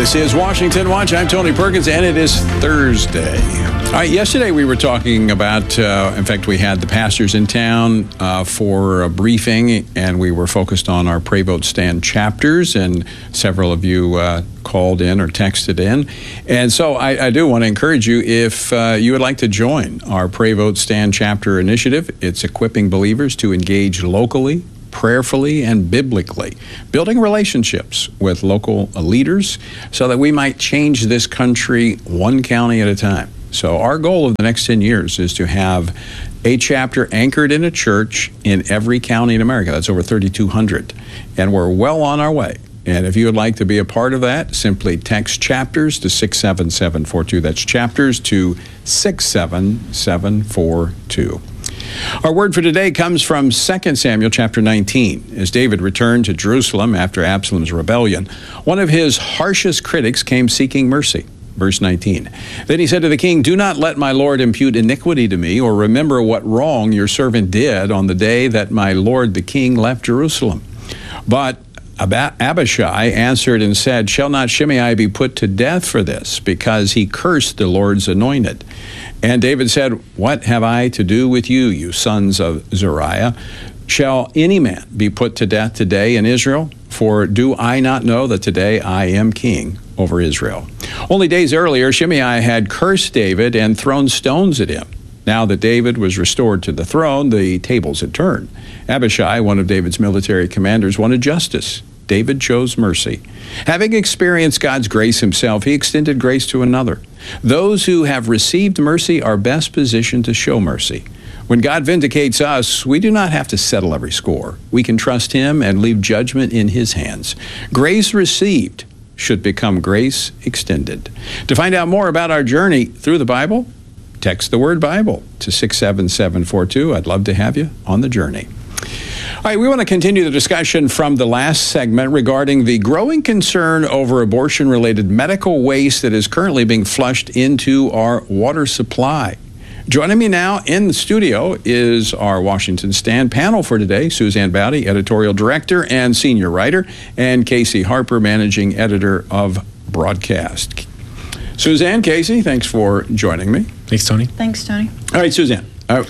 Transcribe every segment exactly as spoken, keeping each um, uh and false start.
This is Washington Watch. I'm Tony Perkins, and it is Thursday. All right, yesterday we were talking about, uh, in fact, we had the pastors in town uh, for a briefing, and we were focused on our Pray Vote Stand chapters, and several of you uh, called in or texted in. And so I, I do want to encourage you, if uh, you would like to join our Pray Vote Stand chapter initiative, it's equipping believers to engage locally, prayerfully, and biblically, building relationships with local leaders so that we might change this country one county at a time. So our goal of the next ten years is to have a chapter anchored in a church in every county in America. That's over thirty-two hundred. And we're well on our way. And if you would like to be a part of that, simply text chapters to six seven seven four two. That's chapters to six seven seven four two. Our word for today comes from Second Samuel chapter nineteen. As David returned to Jerusalem after Absalom's rebellion, one of his harshest critics came seeking mercy. Verse nineteen. Then he said to the king, "Do not let my lord impute iniquity to me, or remember what wrong your servant did on the day that my lord the king left Jerusalem." But Abishai answered and said, "Shall not Shimei be put to death for this, because he cursed the Lord's anointed?" And David said, "What have I to do with you, you sons of Zeruiah? Shall any man be put to death today in Israel? For do I not know that today I am king over Israel?" Only days earlier, Shimei had cursed David and thrown stones at him. Now that David was restored to the throne, the tables had turned. Abishai, one of David's military commanders, wanted justice. David chose mercy. Having experienced God's grace himself, he extended grace to another. Those who have received mercy are best positioned to show mercy. When God vindicates us, we do not have to settle every score. We can trust him and leave judgment in his hands. Grace received should become grace extended. To find out more about our journey through the Bible, text the word Bible to six seven seven four two. I'd love to have you on the journey. All right, we want to continue the discussion from the last segment regarding the growing concern over abortion-related medical waste that is currently being flushed into our water supply. Joining me now in the studio is our Washington Stand panel for today, Suzanne Bowdy, editorial director and senior writer, and Casey Harper, managing editor of Broadcast. Suzanne, Casey, thanks for joining me. Thanks, Tony. Thanks, Tony. All right, Suzanne. Uh,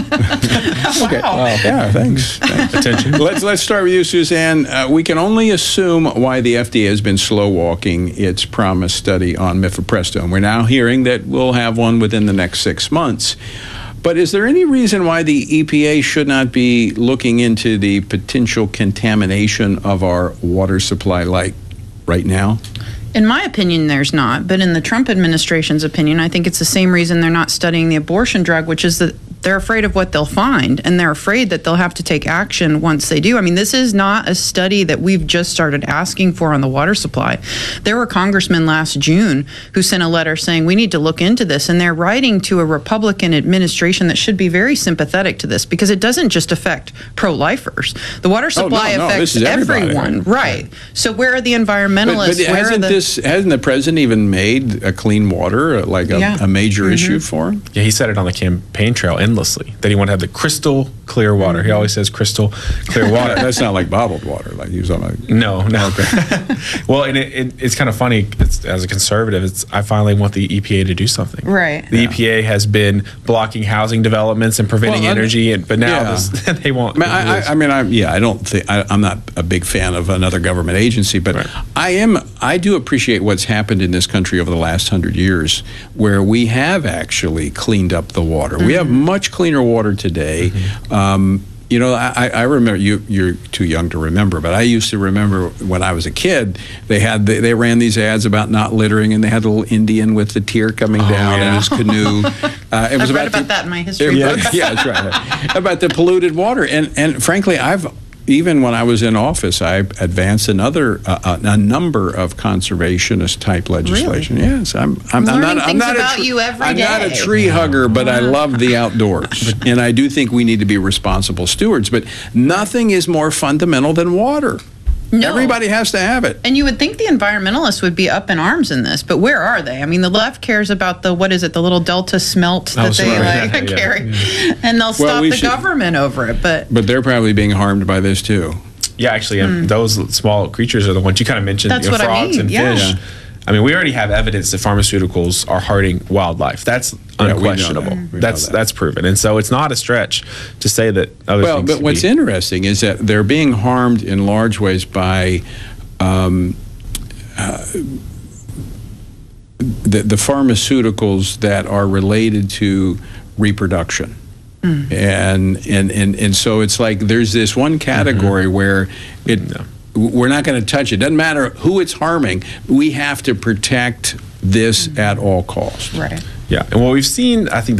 okay. Wow. Uh, yeah, thanks. thanks. Attention. Let's let's start with you, Suzanne. Uh, we can only assume why the F D A has been slow walking its promised study on mifepristone. We're now hearing that we'll have one within the next six months. But is there any reason why the E P A should not be looking into the potential contamination of our water supply, like right now? In my opinion, there's not. But in the Trump administration's opinion, I think it's the same reason they're not studying the abortion drug, which is that they're afraid of what they'll find, and they're afraid that they'll have to take action once they do. I mean, this is not a study that we've just started asking for on the water supply. There were congressmen last June who sent a letter saying we need to look into this, and they're writing to a Republican administration that should be very sympathetic to this, because it doesn't just affect pro-lifers. The water supply oh, no, no, affects right? everyone, right? So where are the environmentalists? But, but where hasn't are the this hasn't the president even made a clean water like a, Yeah. a major Mm-hmm. issue for him? Yeah, he said it on the campaign trail endlessly, that he wanted to have the crystal clear water. He always says crystal clear water. That's not like bottled water, like he was on a... No, no. Well, and it, it, it's kind of funny. It's, as a conservative, it's I finally want the E P A to do something. Right. The Yeah. E P A has been blocking housing developments and preventing Well, I- energy, and, but now yeah. this, they won't. I mean, I, I, I mean, I'm, yeah, I don't think I, I'm not a big fan of another government agency, but Right. I am. I do appreciate what's happened in this country over the last hundred years, where we have actually cleaned up the water. Mm-hmm. We have much cleaner water today. Mm-hmm. Um, You know, I, I remember, you, you're too young to remember, but I used to remember when I was a kid, they had they, they ran these ads about not littering, and they had a little Indian with the tear coming Oh, down yeah. in his canoe. Uh, it was I've read the- about that in my history yeah, books. yeah, that's right. About the polluted water. And, and frankly, I've even when I was in office, I advanced another uh, a number of conservationist type legislation. Really? Yes, I'm. I'm, I'm Learning not. I'm things not about a tr- you every I'm not a day. tree hugger, but I love the outdoors, and I do think we need to be responsible stewards. But nothing is more fundamental than water. No. Everybody has to have it. And you would think the environmentalists would be up in arms in this, but where are they? I mean, the left cares about the, what is it, the little Delta smelt that Oh, they sorry. like Yeah, yeah, carry, yeah. and they'll stop we the should- government over it. But But they're probably being harmed by this too. Yeah, actually, um, those small creatures are the ones you kind of mentioned. That's you know, what I frogs mean, and yeah. fish. I mean, we already have evidence that pharmaceuticals are hurting wildlife. That's we know unquestionable. that. We know That's that. that's proven, and so it's not a stretch to say that other Well, things. but could what's be. interesting is that they're being harmed in large ways by um, uh, the, the pharmaceuticals that are related to reproduction. Mm. And, and, and, and so it's like there's this one category mm-hmm. where it No. we're not going to touch it. Doesn't matter who it's harming. We have to protect this mm-hmm. at all costs. Right. Yeah, and what we've seen, I think, the